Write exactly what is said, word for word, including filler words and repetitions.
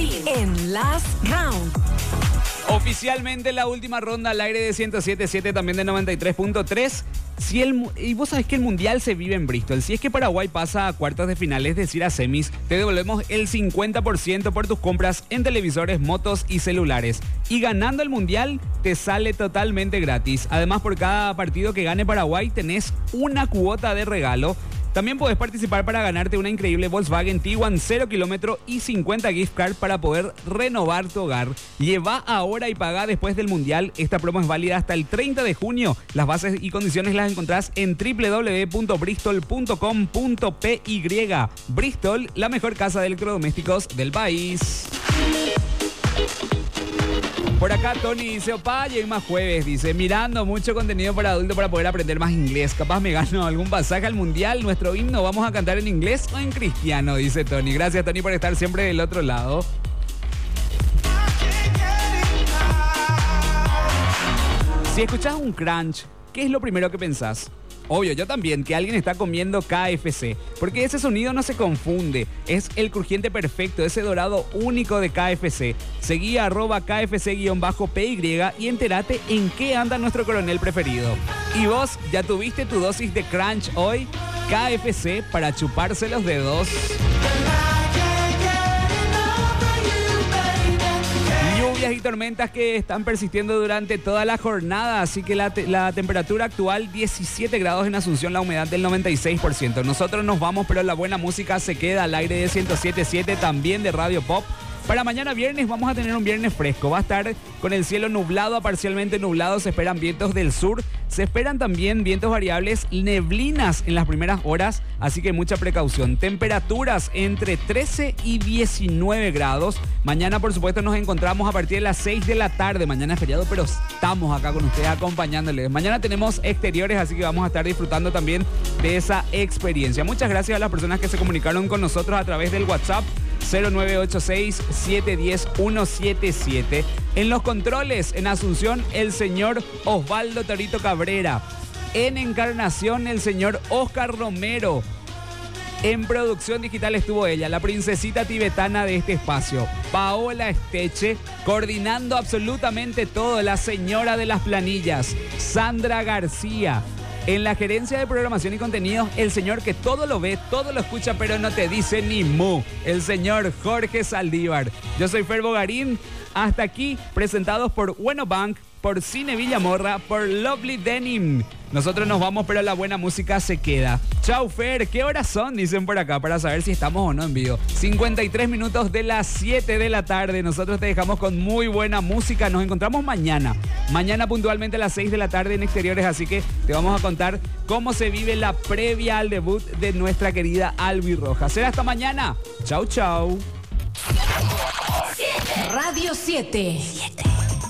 Marín en Last Round. Oficialmente la última ronda al aire de ciento siete punto siete, también de noventa y tres punto tres. Si el, y vos sabés que el Mundial se vive en Bristol. Si es que Paraguay pasa a cuartos de final, es decir, a semis, te devolvemos el cincuenta por ciento por tus compras en televisores, motos y celulares. Y ganando el Mundial te sale totalmente gratis. Además, por cada partido que gane Paraguay tenés una cuota de regalo. También podés participar para ganarte una increíble Volkswagen Tiguan cero kilómetro y cincuenta gift card para poder renovar tu hogar. Lleva ahora y paga después del Mundial. Esta promo es válida hasta el treinta de junio. Las bases y condiciones las encontrás en doble u doble u doble u punto bristol punto com punto p y. Bristol, la mejor casa de electrodomésticos del país. Por acá Tony dice, opa, y hoy más jueves, dice, mirando mucho contenido para adultos para poder aprender más inglés. Capaz me gano algún pasaje al Mundial, nuestro himno, ¿vamos a cantar en inglés o en cristiano? Dice Tony. Gracias, Tony, por estar siempre del otro lado. Si escuchás un crunch, ¿qué es lo primero que pensás? Obvio, yo también, que alguien está comiendo K F C. Porque ese sonido no se confunde. Es el crujiente perfecto, ese dorado único de K F C. Seguí a arroba K F C-P Y y entérate en qué anda nuestro coronel preferido. ¿Y vos ya tuviste tu dosis de crunch hoy? K F C para chuparse los dedos. Lluvias y tormentas que están persistiendo durante toda la jornada, así que la, te la temperatura actual diecisiete grados en Asunción, la humedad del noventa y seis por ciento. Nosotros nos vamos, pero la buena música se queda al aire de ciento siete punto siete, también de Radio Pop. Para mañana viernes vamos a tener un viernes fresco. Va a estar con el cielo nublado a parcialmente nublado. Se esperan vientos del sur. Se esperan también vientos variables, neblinas en las primeras horas. Así que mucha precaución. Temperaturas entre trece y diecinueve grados. Mañana, por supuesto, nos encontramos a partir de las seis de la tarde. Mañana es feriado, pero estamos acá con ustedes acompañándoles. Mañana tenemos exteriores, así que vamos a estar disfrutando también de esa experiencia. Muchas gracias a las personas que se comunicaron con nosotros a través del WhatsApp cero nueve ocho seis, siete uno cero, uno siete siete. En los controles, en Asunción, el señor Osvaldo Torito Cabrera. En Encarnación, el señor Oscar Romero. En producción digital estuvo ella, la princesita tibetana de este espacio, Paola Esteche, coordinando absolutamente todo, la señora de las planillas, Sandra García. En la gerencia de programación y contenidos, el señor que todo lo ve, todo lo escucha, pero no te dice ni mu, el señor Jorge Saldívar. Yo soy Fer Bogarín. Hasta aquí, presentados por Bueno Bank, por Cine Villamorra, por Lovely Denim. Nosotros nos vamos, pero la buena música se queda. Chau, Fer. ¿Qué horas son? Dicen por acá, para saber si estamos o no en vivo. cincuenta y tres minutos de las siete de la tarde. Nosotros te dejamos con muy buena música. Nos encontramos mañana. Mañana puntualmente a las seis de la tarde en Exteriores. Así que te vamos a contar cómo se vive la previa al debut de nuestra querida Albirroja. Será hasta mañana. Chau, chau. Radio siete.